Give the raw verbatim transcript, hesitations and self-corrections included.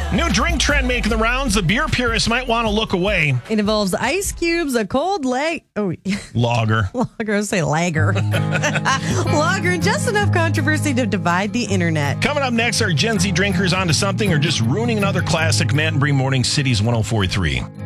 New drink trend making the rounds. The beer purists might want to look away. It involves ice cubes, a cold lag. Oh, Lager. lager. I was say lager. Lager. Just enough controversy to divide the internet. Coming up next, are Gen Z drinkers onto something or just ruining another classic? Matt and Bree Morning Cities one oh four point three.